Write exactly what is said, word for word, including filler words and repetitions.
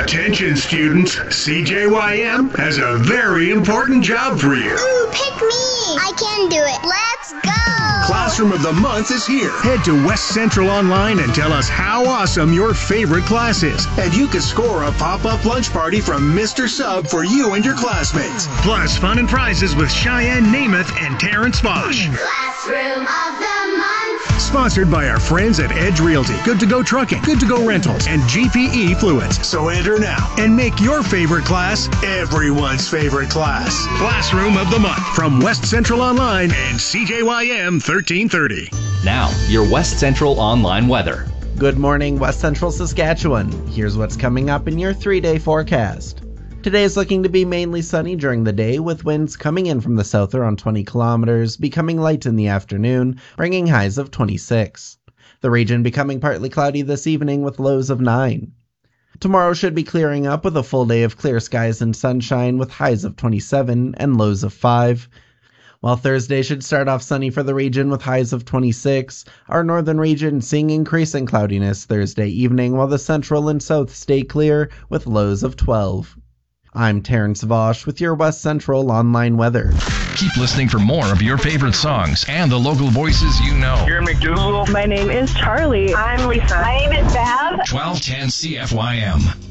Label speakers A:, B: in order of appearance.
A: Attention students, C J Y M has a very important job for you.
B: Ooh, pick me. I can do it. Let's go.
A: Classroom of the Month is here. Head to West Central Online and tell us how awesome your favorite class is. And you can score a pop-up lunch party from Mister Sub for you and your classmates. Plus fun and prizes with Cheyenne Namath and Terrence Bosch.
B: Classroom of the Month.
A: Sponsored by our friends at Edge Realty, Good to Go Trucking, Good to Go Rentals, and G P E Fluids. So enter now and make your favorite class everyone's favorite class. Classroom of the Month from West Central Online and C J Y M thirteen thirty.
C: Now, your West Central Online weather.
D: Good morning, West Central Saskatchewan. Here's what's coming up in your three-day forecast. Today is looking to be mainly sunny during the day, with winds coming in from the south around twenty kilometers, becoming light in the afternoon, bringing highs of twenty-six. The region becoming partly cloudy this evening with lows of nine. Tomorrow should be clearing up with a full day of clear skies and sunshine with highs of twenty-seven and lows of five. While Thursday should start off sunny for the region with highs of twenty-six, our northern region seeing increasing cloudiness Thursday evening, while the central and south stay clear with lows of twelve. I'm Terrence Vosch with your West Central Online weather.
E: Keep listening for more of your favorite songs and the local voices you know.
F: Here in McDougal.
G: My name is Charlie.
F: I'm Lisa.
G: My name is Bev.
E: twelve ten C F Y M.